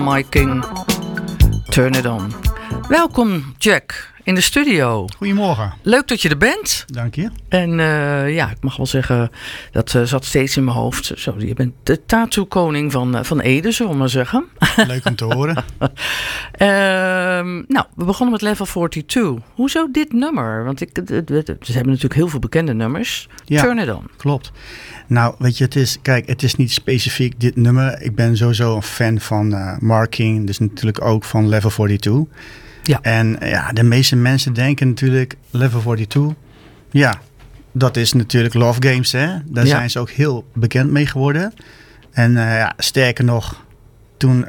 My King, Turn It On. Welkom Jack in de studio. Goedemorgen. Leuk dat je er bent. Dank je. En ik mag wel zeggen, dat zat steeds in mijn hoofd. Zo, je bent de tattoo-koning van Ede, zullen we maar zeggen. Leuk om te horen. We begonnen met Level 42. Hoezo dit nummer? Want ze hebben natuurlijk heel veel bekende nummers. Ja, Turn It On. Klopt. Nou, weet je, het is niet specifiek dit nummer. Ik ben sowieso een fan van Marking, dus natuurlijk ook van Level 42. Ja. En de meeste mensen denken natuurlijk Level 42. Ja, dat is natuurlijk Love Games, hè. Daar zijn ze ook heel bekend mee geworden. En sterker nog, toen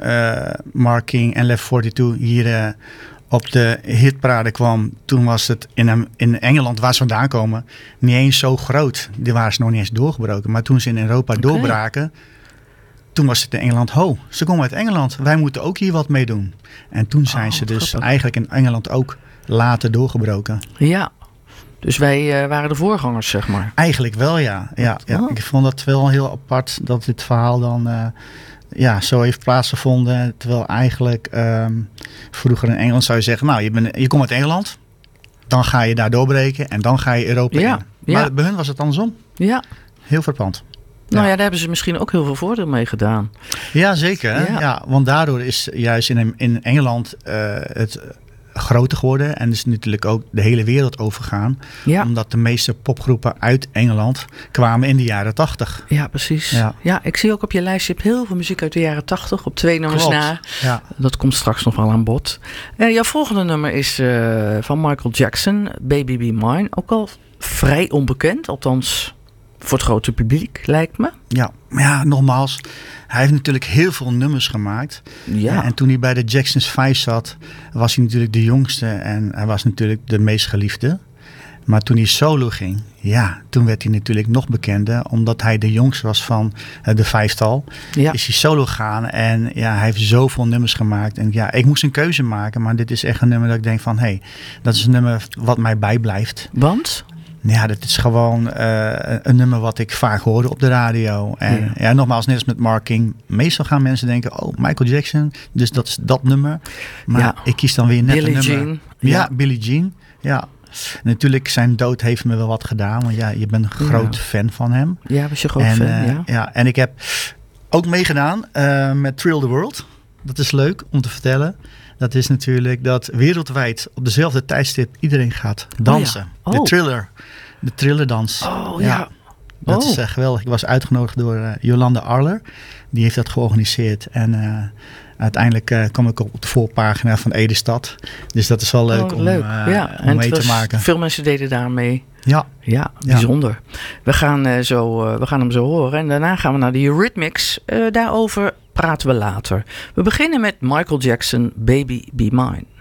Marking en Level 42 hier op de hitparade kwam, toen was het in Engeland, waar ze vandaan komen, niet eens zo groot. Die waren ze nog niet eens doorgebroken. Maar toen ze in Europa doorbraken, toen was het in Engeland, ze komen uit Engeland. Wij moeten ook hier wat mee doen. En toen zijn ze dus grappig. Eigenlijk in Engeland ook later doorgebroken. Ja, dus wij waren de voorgangers, zeg maar. Eigenlijk wel, ja. Ik vond dat wel heel apart dat dit verhaal dan zo heeft plaatsgevonden. Terwijl eigenlijk vroeger in Engeland zou je zeggen, nou, je komt uit Engeland, dan ga je daar doorbreken en dan ga je Europa in. Maar bij hun was het andersom. Ja. Heel verpand. Nou daar hebben ze misschien ook heel veel voordeel mee gedaan. Ja, zeker. Ja, want daardoor is juist in Engeland het groter geworden. En is natuurlijk ook de hele wereld overgegaan. Ja. Omdat de meeste popgroepen uit Engeland kwamen in de jaren 80. Ja, precies. Ja, ik zie ook op je lijst, je hebt heel veel muziek uit de jaren 80. Op 2 nummers na. Ja. Dat komt straks nog wel aan bod. Jouw volgende nummer is van Michael Jackson, Baby Be Mine. Ook al vrij onbekend, althans voor het grote publiek, lijkt me. Ja, nogmaals. Hij heeft natuurlijk heel veel nummers gemaakt. Ja. En toen hij bij de Jacksons 5 zat, was hij natuurlijk de jongste. En hij was natuurlijk de meest geliefde. Maar toen hij solo ging, toen werd hij natuurlijk nog bekender. Omdat hij de jongste was van de vijftal. Ja. Is hij solo gegaan. En hij heeft zoveel nummers gemaakt. En ik moest een keuze maken. Maar dit is echt een nummer dat ik denk van, dat is een nummer wat mij bijblijft. Want? Ja, dat is gewoon een nummer wat ik vaak hoorde op de radio. En nogmaals, net als met Marking. Meestal gaan mensen denken, Michael Jackson. Dus dat is dat nummer. Maar ik kies dan weer net Billie een nummer. Jean. Ja, Billie Jean. Ja. Natuurlijk, zijn dood heeft me wel wat gedaan. Want je bent een groot fan van hem. Ja, was je groot fan, en ik heb ook meegedaan met Thrill the World. Dat is leuk om te vertellen. Dat is natuurlijk dat wereldwijd op dezelfde tijdstip iedereen gaat dansen. De Thrillerdans. Dat is geweldig. Ik was uitgenodigd door Jolanda Arler. Die heeft dat georganiseerd. En uiteindelijk kwam ik op de voorpagina van Ede Stad. Dus dat is wel leuk om mee te maken. Veel mensen deden daar mee. Ja, bijzonder. We gaan hem zo horen. En daarna gaan we naar de Eurythmics. Daarover praten we later. We beginnen met Michael Jackson, Baby Be Mine.